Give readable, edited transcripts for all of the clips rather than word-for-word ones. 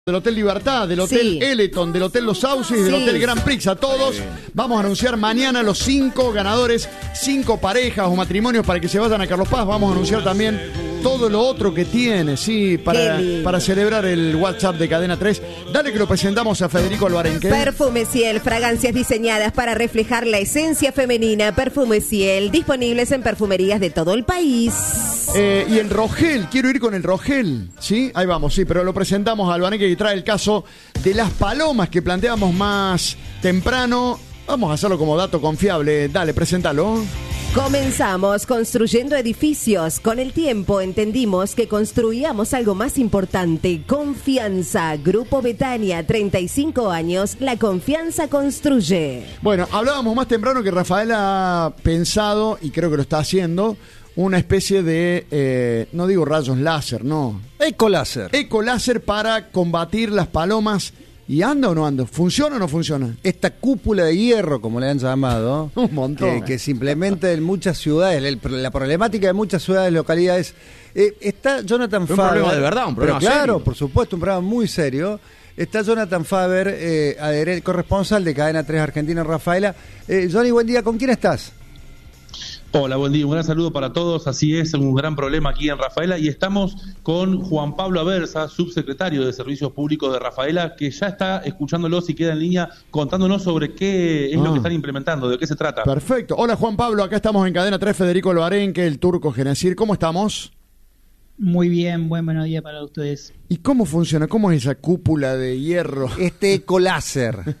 Del Hotel Libertad, del Hotel Eleton, del Hotel Los Sauces y del Hotel Gran Prix. A todos vamos a anunciar mañana los 5 ganadores, 5 parejas o matrimonios para que se vayan a Carlos Paz. Vamos a anunciar también todo lo otro que tiene, para celebrar el WhatsApp de Cadena 3. Dale que lo presentamos a Federico Alvarenque. Perfume Ciel, fragancias diseñadas para reflejar la esencia femenina. Perfume Ciel, disponibles en perfumerías de todo el país. Y el Rogel, quiero ir con el Rogel, ¿sí? Ahí vamos, sí, pero lo presentamos a Alvarenque que trae el caso de las palomas que planteamos más temprano. Vamos a hacerlo como dato confiable. Dale, preséntalo. Comenzamos construyendo edificios. Con el tiempo entendimos que construíamos algo más importante. Confianza. Grupo Betania, 35 años. La confianza construye. Bueno, hablábamos más temprano que Rafael ha pensado, y creo que lo está haciendo, una especie de, no digo rayos láser, no. Ecoláser. Ecoláser para combatir las palomas. ¿Y anda o no anda? ¿Funciona o no funciona? Esta cúpula de hierro, como le han llamado, un montón. Que se implementa en muchas ciudades, la problemática de muchas ciudades, localidades. Está Jonathan Faber. Un problema de verdad, un problema serio. Claro, por supuesto, un problema muy serio. Está Jonathan Faber, corresponsal de Cadena 3 Argentina, Rafaela. Johnny, buen día, ¿con quién estás? Hola, buen día, un gran saludo para todos. Así es, un gran problema aquí en Rafaela y estamos con Juan Pablo Aversa, subsecretario de Servicios Públicos de Rafaela, que ya está escuchándolos y queda en línea contándonos sobre qué es lo que están implementando, de qué se trata. Perfecto. Hola Juan Pablo, acá estamos en Cadena 3, Federico Alvarenque, el Turco Genacir. ¿Cómo estamos? Muy bien, buenos días para ustedes. ¿Y cómo funciona? ¿Cómo es esa cúpula de hierro? Este ecoláser.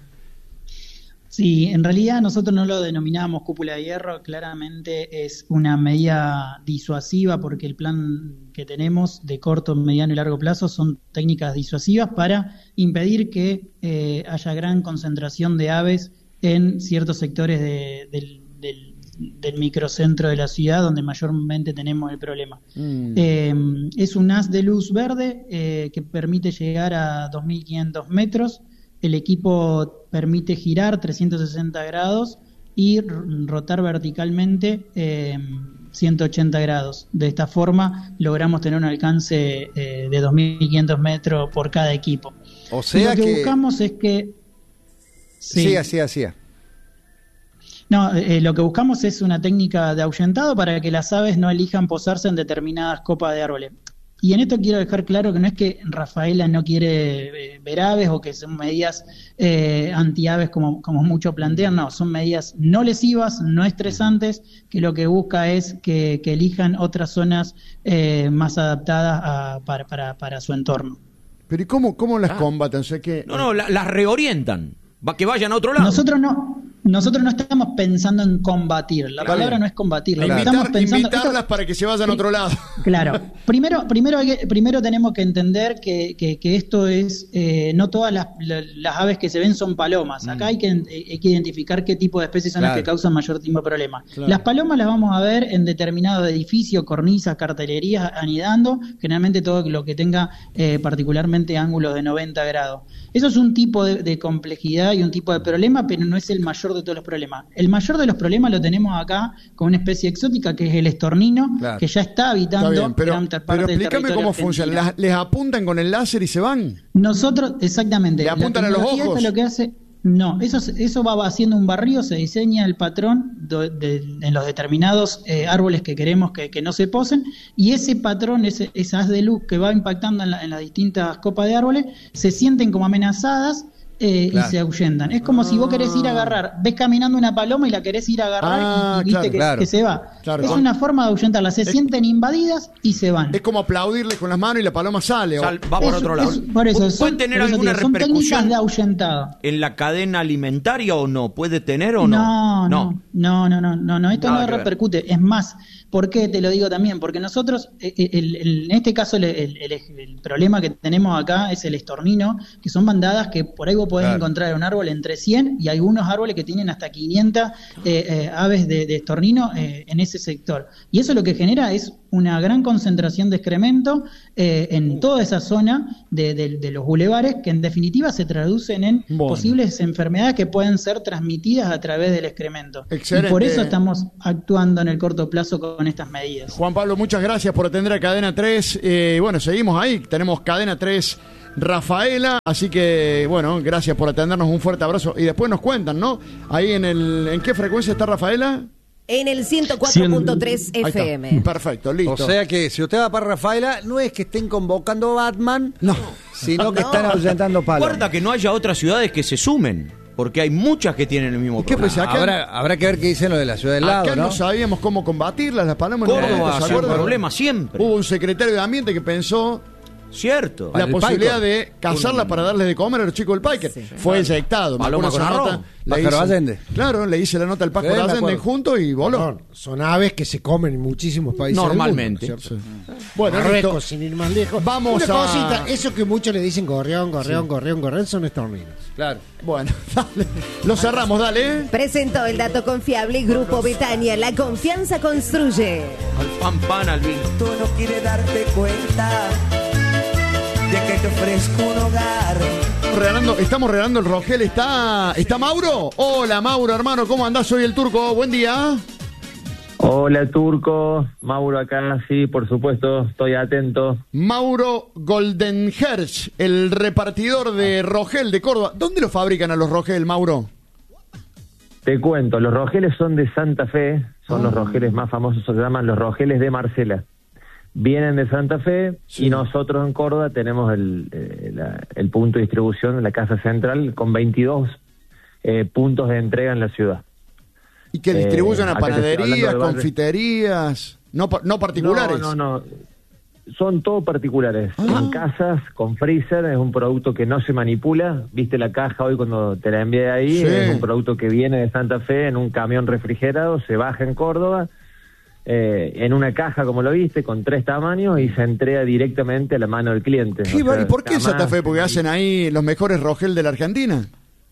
Sí, en realidad nosotros no lo denominamos cúpula de hierro, claramente es una medida disuasiva porque el plan que tenemos de corto, mediano y largo plazo son técnicas disuasivas para impedir que haya gran concentración de aves en ciertos sectores del microcentro de la ciudad donde mayormente tenemos el problema. Es un haz de luz verde que permite llegar a 2.500 metros. El equipo permite girar 360 grados y rotar verticalmente 180 grados. De esta forma logramos tener un alcance de 2.500 metros por cada equipo. O sea, lo que buscamos es que... Sí, así. No, lo que buscamos es una técnica de ahuyentado para que las aves no elijan posarse en determinadas copas de árboles. Y en esto quiero dejar claro que no es que Rafaela no quiere ver aves o que son medidas anti-aves como muchos plantean, no, son medidas no lesivas, no estresantes, que lo que busca es que elijan otras zonas más adaptadas para su entorno. Pero ¿y cómo las combaten? O sea que... No, las reorientan, que vayan a otro lado. Nosotros no estamos pensando en combatir. La palabra no es combatir. Estamos pensando invitarlas para que se vayan a otro lado. Claro. Primero tenemos que entender que esto es no todas las aves que se ven son palomas. Acá hay que identificar qué tipo de especies son las que causan mayor tipo de problema. Claro. Las palomas las vamos a ver en determinados edificios, cornisas, cartelerías, anidando, generalmente todo lo que tenga particularmente ángulos de 90 grados. Eso es un tipo de complejidad y un tipo de problema, pero no es el mayor de todos los problemas. El mayor de los problemas lo tenemos acá con una especie exótica que es el estornino, que ya está habitando gran parte pero del explícame territorio cómo argentino. funciona. ¿Les apuntan con el láser y se van? Nosotros, exactamente. ¿Le apuntan a los ojos? Lo que hace... No, eso va haciendo un barrido, se diseña el patrón en los determinados árboles que queremos que no se posen, y ese patrón, ese haz de luz que va impactando en las distintas copas de árboles, se sienten como amenazadas y se ahuyentan. Es como si vos querés ir a agarrar, ves caminando una paloma y la querés ir a agarrar y viste que se va. Claro, es una forma de ahuyentarla, se sienten invadidas y se van. Es como aplaudirles con las manos y la paloma sale. Va por otro lado. Por eso, ¿Puede tener alguna son técnicas repercusión de ahuyentado en la cadena alimentaria o no? ¿Puede tener o no? No, esto no repercute. Es más, ¿por qué te lo digo también? Porque nosotros, en este caso, el problema que tenemos acá es el estornino, que son bandadas que por ahí vos podés encontrar un árbol entre 100 y algunos árboles que tienen hasta 500 aves de estornino en ese sector. Y eso lo que genera es una gran concentración de excremento en toda esa zona de los bulevares, que en definitiva se traducen en posibles enfermedades que pueden ser transmitidas a través del excremento. Excelente. Y por eso estamos actuando en el corto plazo con estas medidas. Juan Pablo, muchas gracias por atender a Cadena 3. Bueno, seguimos ahí. Tenemos Cadena 3 Rafaela. Así que, bueno, gracias por atendernos, un fuerte abrazo. Y después nos cuentan, ¿no? Ahí ¿en qué frecuencia está Rafaela? En el 104.3 FM. Perfecto, listo. O sea que si usted va para Rafaela, no es que estén convocando Batman, no, sino que están ahuyentando palos. Guarda que no haya otras ciudades que se sumen, porque hay muchas que tienen el mismo problema. Pues acá, habrá que ver qué dicen lo de la ciudad del lado, acá ¿no? no sabíamos cómo combatirlas, las palomas. Córdoba ¿se ha sido un acuerdan? problema siempre. Hubo un secretario de Ambiente que pensó Cierto. la el posibilidad Paico. de cazarlas para darles de comer a los chicos del Paiker. Fue eyectado. Me Paloma acuerdo con esa arroz. nota, le Pájaro hice- Allende. Claro, le hice la nota al Pájaro Sí, me Allende acuerdo. junto y voló. Perdón, son aves que se comen en muchísimos países Normalmente. del mundo, ¿cierto? Bueno, Marruecos, listo. sin ir más lejos. Vamos Una a- cosita, eso que muchos le dicen gorrión, son estorninos. Claro. Bueno, dale. Lo cerramos, dale. Presentó el dato confiable Grupo Betania. La confianza construye. Al pan, al vino. Tú no quieres darte cuenta de que te ofrezco un hogar. Estamos regalando el Rogel. ¿Está Mauro? Hola, Mauro, hermano. ¿Cómo andás? Soy el Turco. Buen día. Hola Turco, Mauro acá, sí, por supuesto, estoy atento. Mauro Goldenherz, el repartidor de Rogel de Córdoba. ¿Dónde lo fabrican a los Rogel, Mauro? Te cuento, los rogeles son de Santa Fe, son los rogeles más famosos, se llaman los rogeles de Marcela. Vienen de Santa Fe Sí. y nosotros en Córdoba tenemos el punto de distribución en la Casa Central con 22 puntos de entrega en la ciudad. Y que distribuyen a acá te estoy hablando panaderías, de barrio. confiterías, no particulares. No. Son todos particulares. En casas, con freezer, es un producto que no se manipula. Viste la caja hoy cuando te la envié ahí, Sí. es un producto que viene de Santa Fe en un camión refrigerado, se baja en Córdoba, en una caja como lo viste, con 3 tamaños y se entrega directamente a la mano del cliente. ¿Qué, O sea, ¿Y por qué jamás- Santa Fe? ¿Porque hacen ahí los mejores Rogel de la Argentina?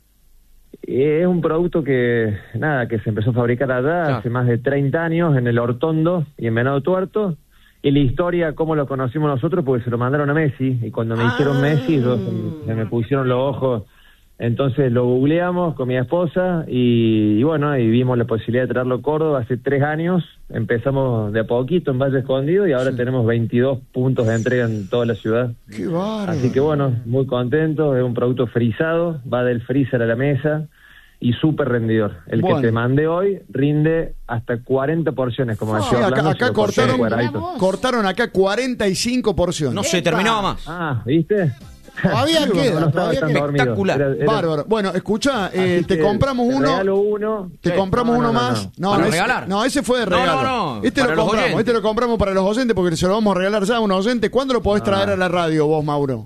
Es un producto que se empezó a fabricar allá hace más de 30 años en el Hortondo y en Venado Tuerto. Y la historia, cómo lo conocimos nosotros, porque se lo mandaron a Messi. Y cuando me dijeron Messi, se me pusieron los ojos. Entonces lo googleamos con mi esposa y bueno, y vimos la posibilidad de traerlo a Córdoba hace 3 años. Empezamos de a poquito en Valle Escondido y ahora tenemos 22 puntos de entrega en toda la ciudad. ¡Qué bárbaro! Así que bueno, muy contento, es un producto frisado, va del freezer a la mesa y súper rendidor. El Bueno. que te mandé hoy rinde hasta 40 porciones, como Sí, decía Orlando, acá se lo corté cortaron, cuadradito. cortaron acá 45 porciones. No se terminaba más. Ah, ¿viste? Todavía No queda, estaba todavía tan queda. dormido. Espectacular. Bárbaro. Bueno, escucha, Así te que compramos te uno. regalo uno. Te Sí. compramos No, uno no, más. no. ¿Para ese, regalar? no, ese fue de No, regalo. no. Este Para lo los compramos, oyentes. este lo compramos para los oyentes porque se lo vamos a regalar ya a un oyente. ¿Cuándo lo podés traer a la radio vos, Mauro?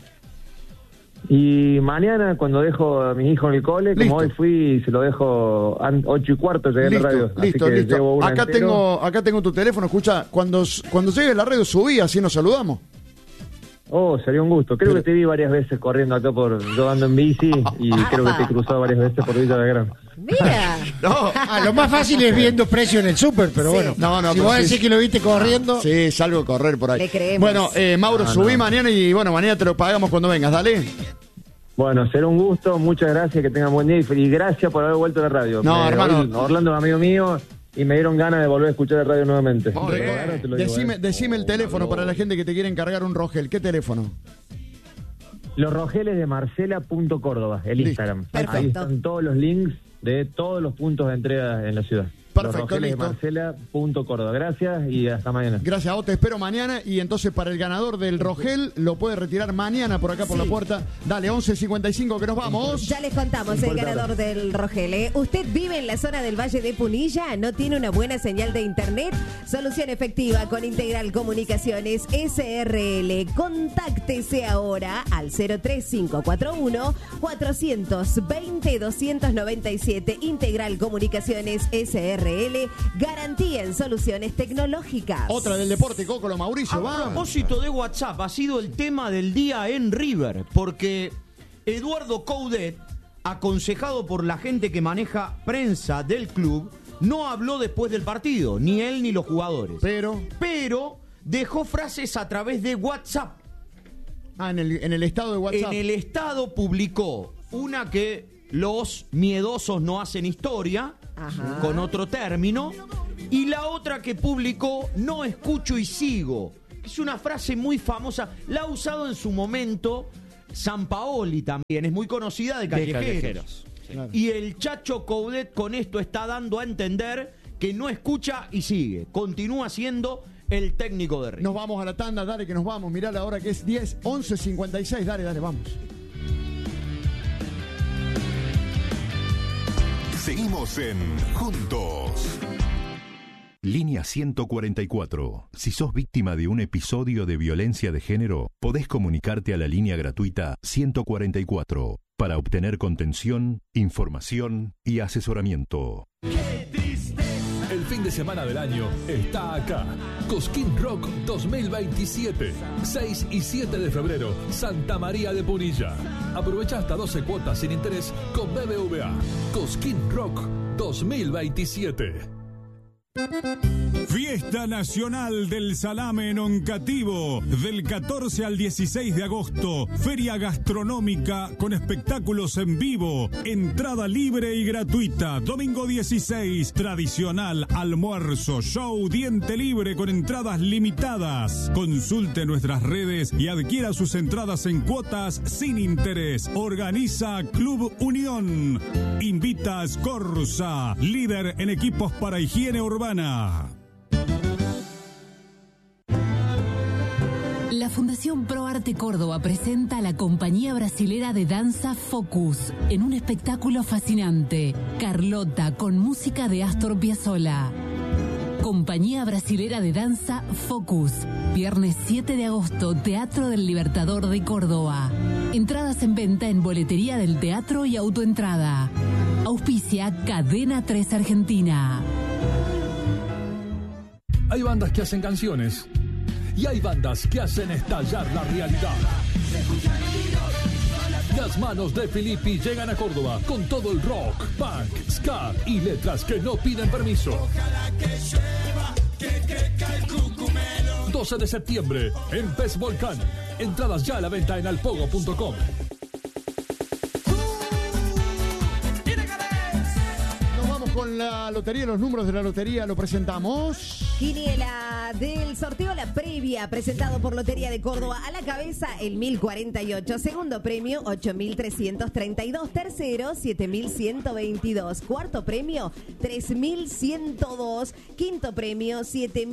Y mañana, cuando dejo a mi hijo en el cole, como Listo. hoy fui, se lo dejo 8:15, llegué a la radio. Así Listo, que listo. llevo uno Acá entero. tengo tu teléfono. Escucha, cuando llegue a la radio subí, así nos saludamos. Oh, sería un gusto. Creo Pero- que te vi varias veces corriendo acá yo ando en bici y creo que te he cruzado varias veces por Villa Belgrano. Mira. Lo más fácil es viendo precio en el súper, pero Sí. bueno. No, si pero vos sí. decís que lo viste corriendo. Sí, salgo a correr por ahí. Le creemos. Bueno, Mauro, subí mañana y bueno, mañana te lo pagamos cuando vengas, dale. Bueno, será un gusto, muchas gracias, que tengan buen día y gracias por haber vuelto a la radio. No, hermano. hoy Orlando es amigo mío y me dieron ganas de volver a escuchar la radio nuevamente. Te lo gano, te lo digo, Decime el teléfono para la gente que te quiere encargar un Rogel. ¿Qué teléfono? Los rogeles de Marcela.Córdoba, el Listo. Instagram. Perfecto. Ahí están todos los links de todos los puntos de entrega en la ciudad. Perfecto, Los rogeles de listo. Marcela.Córdoba. Gracias y hasta mañana. Gracias a vos, te espero mañana. Y entonces para el ganador del Rogel lo puede retirar mañana por acá por la puerta. Dale, 11:55 que nos vamos. Ya les contamos el ganador del Rogel. ¿Usted vive en la zona del Valle de Punilla? ¿No tiene una buena señal de internet? Solución efectiva con Integral Comunicaciones SRL. Contáctese ahora al 03541 420 297. Integral Comunicaciones SRL. Garantía en soluciones tecnológicas. Otra del deporte, Cócolo, Mauricio, A va. propósito de WhatsApp, ha sido el tema del día en River, porque Eduardo Coudet, aconsejado por la gente que maneja prensa del club, no habló después del partido, ni él ni los jugadores. Pero dejó frases a través de WhatsApp. En el estado de WhatsApp. En el estado publicó una que los miedosos no hacen historia, Ajá. con otro término, y la otra que publicó, no escucho y sigo. Es una frase muy famosa, la ha usado en su momento Sampaoli también es muy conocida de callejeros. Claro. Y el Chacho Coudet con esto está dando a entender que no escucha y sigue. Continúa siendo el técnico de River. Nos vamos a la tanda, dale que nos vamos. Mirá la hora que es 11:56. Dale, vamos. Seguimos en Juntos. Línea 144. Si sos víctima de un episodio de violencia de género, podés comunicarte a la línea gratuita 144 para obtener contención, información y asesoramiento. El fin de semana del año está acá. Cosquín Rock 2027. 6 y 7 de febrero, Santa María de Punilla. Aprovecha hasta 12 cuotas sin interés con BBVA. Cosquín Rock 2027. Fiesta Nacional del Salame en Oncativo, del 14 al 16 de agosto. Feria gastronómica con espectáculos en vivo. Entrada libre y gratuita. Domingo 16, tradicional almuerzo, show, diente libre con entradas limitadas. Consulte nuestras redes y adquiera sus entradas en cuotas sin interés. Organiza Club Unión. Invita a Scorza, líder en equipos para higiene urbana. La Fundación Pro Arte Córdoba presenta a la compañía brasilera de danza Focus en un espectáculo fascinante. Carlota con música de Astor Piazzolla. Compañía brasilera de danza Focus. Viernes 7 de agosto, Teatro del Libertador de Córdoba. Entradas en venta en boletería del teatro y autoentrada. Auspicia Cadena 3 Argentina. Hay bandas que hacen canciones y hay bandas que hacen estallar la realidad. Las manos de Filippi llegan a Córdoba con todo el rock, punk, ska y letras que no piden permiso. 12 de septiembre en Pez Volcán. Entradas ya a la venta en alpogo.com. Con la lotería, los números de la lotería lo presentamos. Quiniela del sorteo La Previa, presentado por Lotería de Córdoba. A la cabeza, el 1048. Segundo premio, 8332. Tercero, 7122. Cuarto premio, 3102. Quinto premio,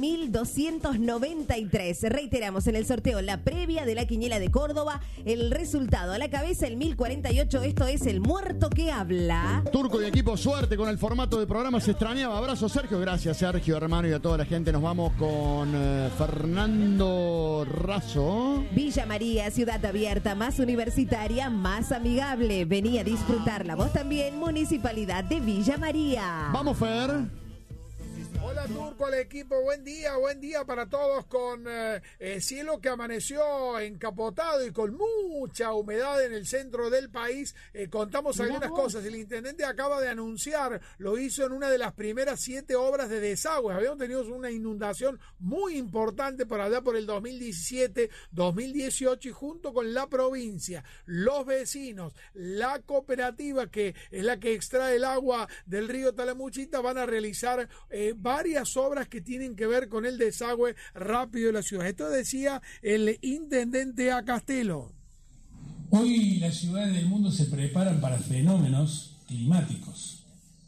7293. Reiteramos, en el sorteo La Previa de la Quiniela de Córdoba, el resultado a la cabeza, el 1048. Esto es el muerto que habla. Turco y equipo, suerte con el formato de programa. Se extrañaba. Abrazo, Sergio. Gracias, Sergio, hermano, y a toda la gente. Nos vamos con Fernando Razo. Villa María, ciudad abierta, más universitaria, más amigable. Vení a disfrutarla. Vos también, Municipalidad de Villa María. Vamos, Fer. Hola Turco, al equipo, buen día para todos con cielo que amaneció encapotado y con mucha humedad en el centro del país. Contamos algunas cosas, el intendente acaba de anunciar, lo hizo en una de las primeras 7 obras de desagües. Habíamos tenido una inundación muy importante por allá por el 2017, 2018 y junto con la provincia, los vecinos, la cooperativa que es la que extrae el agua del río Talamuchita van a realizar varias obras que tienen que ver con el desagüe rápido de la ciudad. Esto decía el intendente A. Castelo. Hoy las ciudades del mundo se preparan para fenómenos climáticos.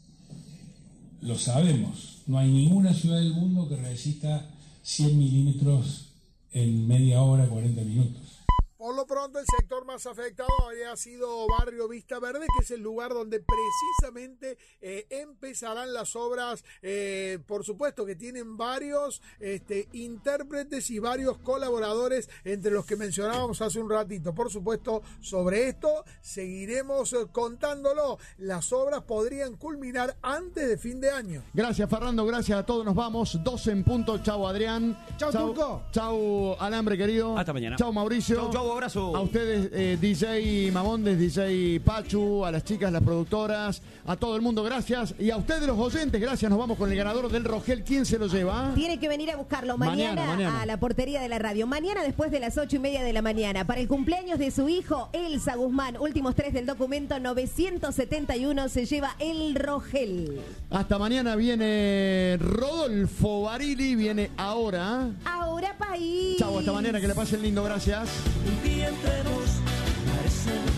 Lo sabemos. No hay ninguna ciudad del mundo que resista 100 milímetros en media hora, 40 minutos. Por lo pronto, el sector más afectado habría sido Barrio Vista Verde, que es el lugar donde precisamente empezarán las obras. Por supuesto que tienen varios intérpretes y varios colaboradores, entre los que mencionábamos hace un ratito. Por supuesto, sobre esto seguiremos contándolo. Las obras podrían culminar antes de fin de año. Gracias, Fernando. Gracias a todos. Nos vamos. 12 en punto. Chau, Adrián. Chau, Turco. Chau, Alambre, querido. Hasta mañana. Chau, Mauricio. Chau, abrazo. A ustedes, DJ Mamondes, DJ Pachu, a las chicas, las productoras, a todo el mundo, gracias. Y a ustedes, los oyentes, gracias. Nos vamos con el ganador del Rogel. ¿Quién se lo lleva? Tiene que venir a buscarlo mañana. A la portería de la radio. Mañana después de las 8:30 de la mañana. Para el cumpleaños de su hijo, Elsa Guzmán. Últimos 3 del documento 971. Se lleva el Rogel. Hasta mañana viene Rodolfo Barili. Viene ahora. Ahora, país. Chau, hasta mañana. Que le pasen lindo. Gracias. Entremos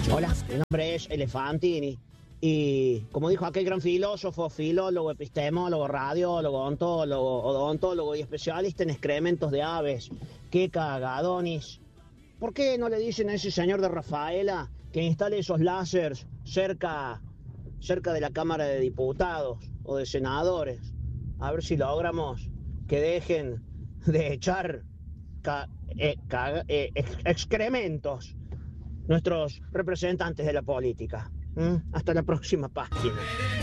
Hola, mi nombre es Elefantini y como dijo aquel gran filósofo, filólogo, epistemólogo, radiólogo, ontólogo, odontólogo y especialista en excrementos de aves, qué cagadonis. ¿Por qué no le dicen a ese señor de Rafaela que instale esos láseres cerca de la Cámara de Diputados o de Senadores? A ver si logramos que dejen de echar excrementos nuestros representantes de la política. Hasta la próxima página.